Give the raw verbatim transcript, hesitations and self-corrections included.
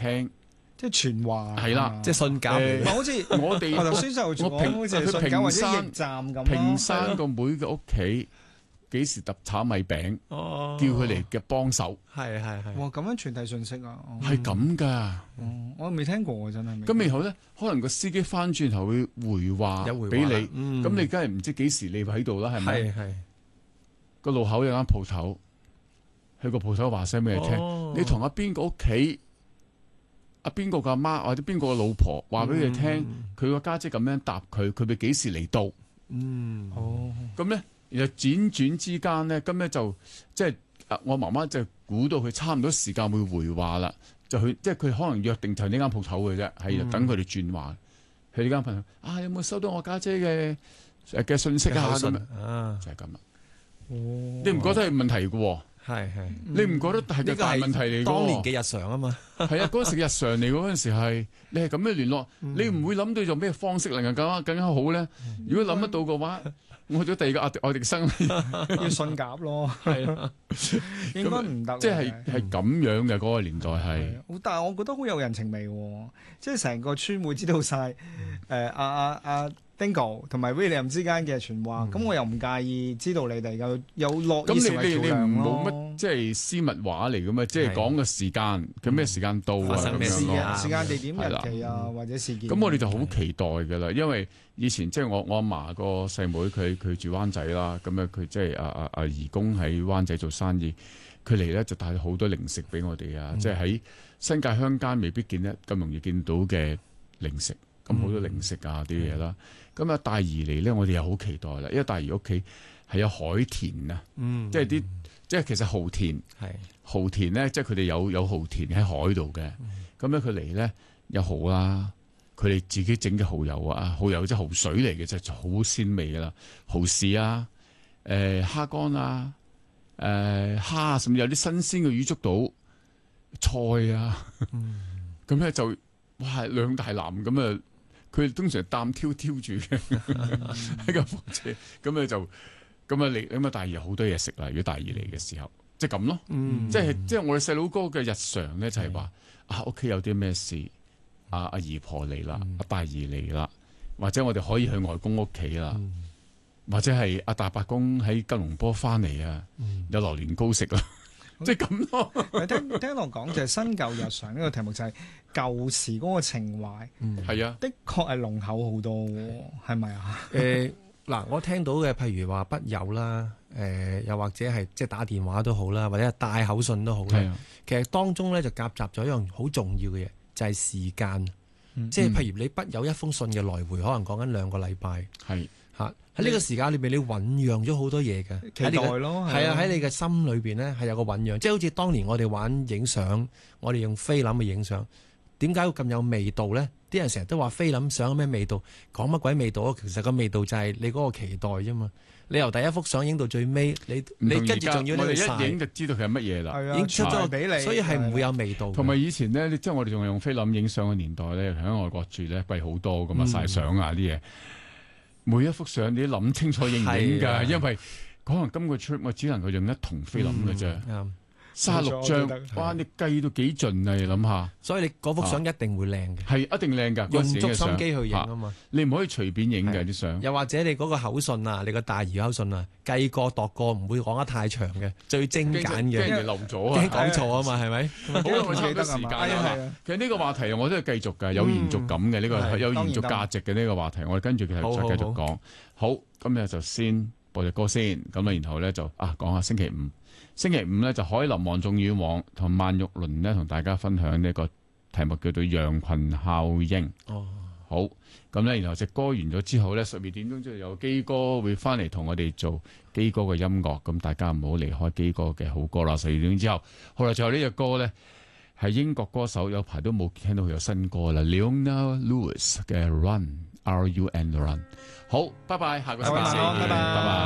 聽。 即係傳話係啦， 即係信鴿嚟。 好似我哋頭先就我講平好似係信鴿或者驛站咁。 平山個妹嘅屋企幾時揼炒米餅， 哦， 叫佢嚟嘅幫手。 係係係。 哇！咁樣傳遞信息啊， 係咁噶。 哦，我未聽過真係。 咁然後咧，可能個司機翻轉頭會回話俾你，咁你梗係唔知幾時你喺度啦，係咪？ 係係。 個路口有間鋪頭，去個鋪頭話聲俾你聽，你同阿邊個屋企？阿邊個嘅阿媽或者邊個嘅老婆話俾佢聽，佢個家姐咁樣答佢，佢哋幾時嚟到？ 嗯， 哦， 咁咧，然後輾轉之間咧，咁咧就即係我媽媽就估到佢差唔多時間會回話啦，就去即係佢可能約定就係呢間鋪頭嘅啫，係等佢哋轉話。去呢間朋友啊，有冇收到我家姐嘅嘅信息啊？咁啊，就係咁啦。 哦， 你唔覺得係問題嘅喎？ 係係， 你唔覺得係個大問題嚟？ 當年嘅日常啊嘛， 係啊，嗰陣時日常嚟，嗰陣時係你係咁樣聯絡，你唔會諗到用咩方式能夠更加更加好咧？如果諗得到嘅話，我去咗第二個愛愛迪生， 要信鴿咯， 係啊， 應該唔得。 即係係咁樣嘅嗰個年代係， 但係我覺得好有人情味喎，即係成個村會知道晒誒阿阿阿。Dingo 同埋 William 之間嘅傳話，咁、嗯、我又唔介意知道你哋有有樂意成為橋梁咯。 冇乜即係私密話嚟噶嘛，即係講個時間，佢咩、嗯、時間到啊咁樣咯。 時間、地點、日期啊， 嗯、 或者事件。 咁我哋就好期待噶啦，因為以前即係我我阿嫲個細妹，佢佢住灣仔啦，咁啊佢即係阿阿阿姨公喺灣仔做生意，佢嚟咧就帶好多零食俾我哋啊，嗯、即係喺新界鄉間未必見得咁容易見到嘅零食。咁好、嗯、多零食啊啲嘢啦，咁啊大姨嚟咧，我哋又好期待啦，因為大姨屋企係有海田啊，嗯、即係啲即係其實蠔田，係蠔田咧，即係佢哋有有蠔田喺海度嘅，咁咧佢嚟咧有蠔啦，佢哋自己整嘅蠔油啊，蠔油即係蠔水嚟嘅，就好鮮味噶啦，蠔豉啊，誒、呃、蝦乾啊，誒、呃、蝦，甚至有啲新鮮嘅魚捉到菜啊，咁咧、嗯、就哇兩大籃咁啊！佢哋通常擔挑挑住嘅喺架火車，咁咧就咁啊嚟咁啊大姨好多嘢食啦！如果大姨嚟嘅時候，即係咁咯，嗯、即係即係我哋細佬哥嘅日常咧，就係話啊屋企有啲咩事，阿阿姨婆嚟啦，阿、嗯、大姨嚟啦，或者我哋可以去外公屋企啦，嗯、或者係阿大伯公喺吉隆坡翻嚟啊，嗯、有榴蓮糕食啦。即係咁咯。 聽聽落講就係新舊日常呢個題目就係舊時嗰個情懷， 係啊、嗯， 的確係濃厚好多，係咪啊？ 誒嗱，我聽到嘅譬如話筆友啦，誒、呃、又或者係即係打電話都好啦，或者係帶口信都好啦。啊、其實當中咧就夾雜咗一樣好重要嘅嘢，就係、是、時間。嗯、即係譬如你筆友一封信嘅來回，可能講緊兩個禮拜。係。嚇喺呢個時間裏邊，你醖釀咗好多嘢嘅， 期待咯， 係啊，喺你嘅心裏邊咧係有個醖釀，即係好似當年我哋玩影相，我哋用菲林去影相，點解會咁有味道咧？啲人成日都話菲林相有咩味道，講乜鬼味道啊？其實個味道就係你嗰個期待啫嘛。你由第一幅相影到最尾，你你跟住仲要你一影就知道佢係乜嘢啦， 影出咗俾你， 所以係唔會有味道。 同埋以前咧，即係我哋仲係用菲林影相嘅年代咧，喺外國住咧貴好多噶嘛，晒相啊啲嘢。每一幅相你都諗清楚影唔影㗎，因為可能今個 trip 我只能夠用一筒菲林嘅啫，三十六張，哇！你計到幾盡啊？你諗下， 所以你嗰幅相一定會靚嘅， 係一定靚㗎， 用足心機去影啊嘛。 你唔可以隨便影嘅啲相。 又或者你嗰個口信啊，你個大姨口信啊，計過度過，唔會講得太長嘅，最精簡嘅， 驚你漏咗啊， 驚講錯啊嘛，係咪？ 好，我記得時間啊。其實呢個話題我都係繼續㗎，有延續感嘅呢個有延續價值嘅呢個話題，我哋跟住繼續再繼續講。好，今日就先播隻歌先，咁啊，然後咧就啊講下星期五。星期五咧就海林、黃仲遠、黃同萬玉麟咧同大家分享呢個題目叫做羊群效應。哦，好，咁咧然後隻歌完咗之後咧，十二點鐘之後有基哥會翻嚟同我哋做基哥嘅音樂，咁大家唔好離開基哥嘅好歌啦。十二點鐘之後，好啦，最後呢隻歌咧係英國歌手，有排都冇聽到佢有新歌啦 ，Leona Lewis 嘅 Run R U N Run。好，拜拜，下個星期四見，拜拜。